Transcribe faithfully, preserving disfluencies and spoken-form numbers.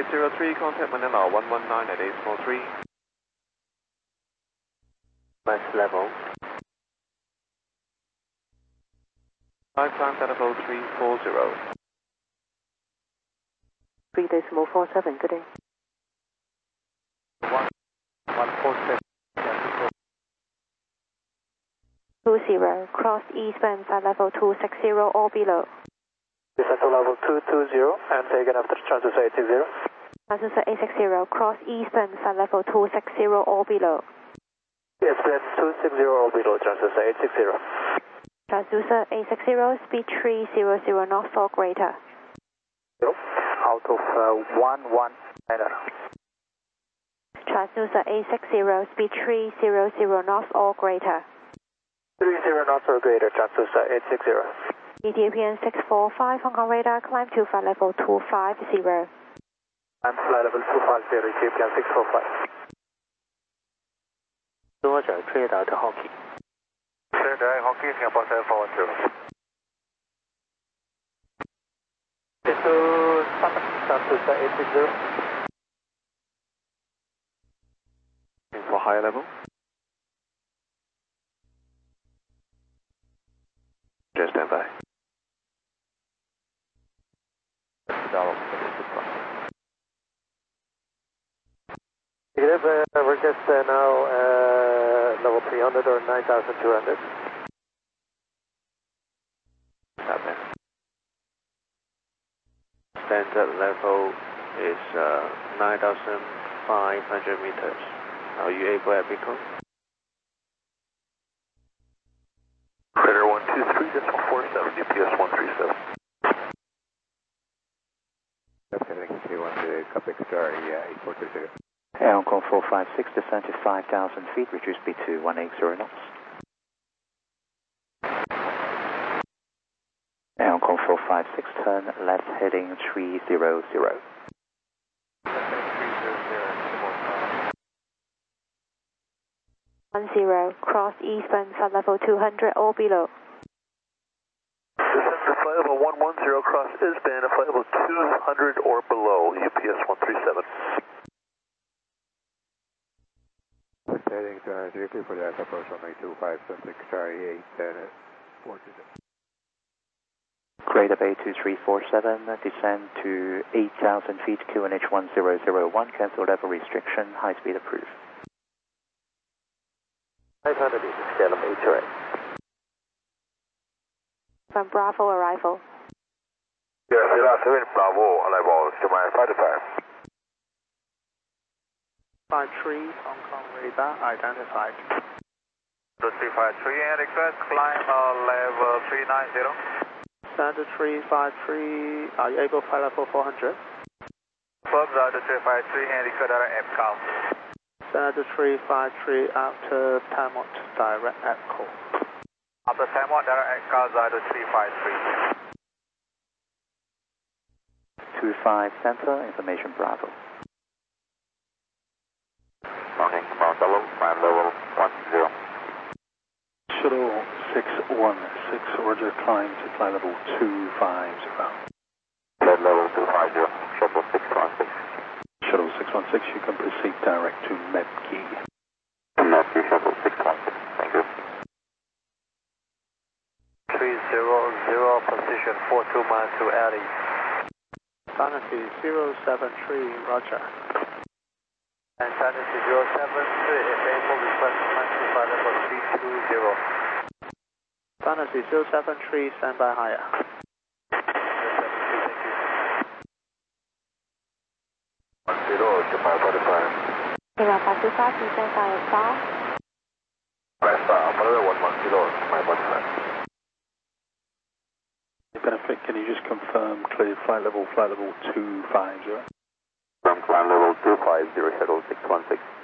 zero three, contact Manila one one nine at eight four three. Max level. Five times level three four zero. three decimal four seven, good day. one one four seven. two zero, cross eastbound at level two six zero or below. Descend to level two two zero and taken after transducer eight six zero. Transducer eight six zero, cross eastbound at level two six zero or below. Yes, plan two six zero or below, transducer eight six zero. Transducer eight six zero, speed three hundred knots or greater. Out of uh, one one nine. Transducer eight six zero, speed three hundred knots or greater. three zero knots or greater, transducer eight six zero. Ethiopian six four five, Hong Kong radar, climb to flight level two five zero. I'm flight level two five zero, Ethiopian six four five. 多少 cleared out Hockey. Cleared out Hockey, Singapore seven four one zero. To transducer eight six zero. For higher level. Just stand by. Negative, uh, we're just uh, now uh, level three hundred or nine thousand two hundred. Okay. Standard level is uh, nine thousand five hundred meters. Are you able at Beacon? Crater one two three, decimal four seven, U P S one three seven. Captain K one to Quebec Star, yeah, eight four two zero. Air Hong Kong four five six, descend to five thousand feet, reduce speed to one eighty knots. Air Hong Kong four five six, turn left heading three hundred. one zero, cross eastbound at level two hundred or below. Descend to flight level one one zero, cross Isband, flight level two hundred or below, U P S one three seven. Heading to uh, zero for that approach runway two five seven six, Charlie eight four two zero. Greater Bay two three four seven, descend to eight thousand feet, Q N H one zero zero one, cancel level restriction, high speed approved. five hundred is scale of H R A. From Bravo arrival. Yes, Sierra seven Bravo, arrival, July five five. five three, Hong Kong radar identified. three five three and request climb uh, level three nine zero. Standard three five three, are you able to fly level four hundred? Firm Zada three five three and request direct M call. Standard three five three after Tamot direct app call. After Tamot direct M call Zada three five three. two five Center, information Bravo. Morning, Mount Level, climb level one zero. Shuttle six one six, Roger, climb to flight level two five zero. Flight level two five zero, shuttle six one six. Shuttle six one six, you can proceed direct to Medkey. Medkey, shuttle six one six, thank you. three zero zero, position four two miles to alley. Fantasy zero seven three, Roger. And Fantasy zero seven three, if able, request climb to flight level three two zero. Fantasy zero seven three, standby higher. one zero, July forty-five. July forty-five, you stand by as well. Press uh, further one one zero, July forty-five. Benefit, can you just confirm cleared flight level, flight level two five zero? From climb level two five zero, shuttle six one six.